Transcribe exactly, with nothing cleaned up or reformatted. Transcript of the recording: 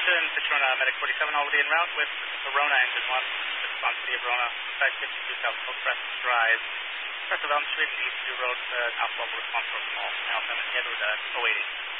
Attention, Petrona, Medic forty-seven already en route with Verona Engine one. Response to the Verona, side fifty-two South Coast Drive. West of Elm Street and East View Road, uh, Alpha Level response for small. Alpha and head with uh, oh eighty.